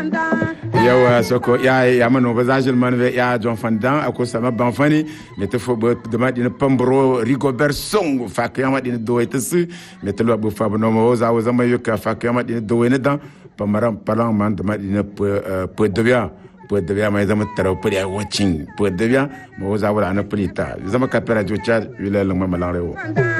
yawa soko ya mano bazajil manve ya John Fandan ako sama banfani mete fo de madina pambro Rigobert Song fa ka madina doyetsu mete lo bu fa no mo za zama yoka fa ka madina doyene dan pamaram palang man de madina pe devia mais zama tara pe ya watching pe devia mo za wala na pelita zama kapera jocha wile lo mamalang rewo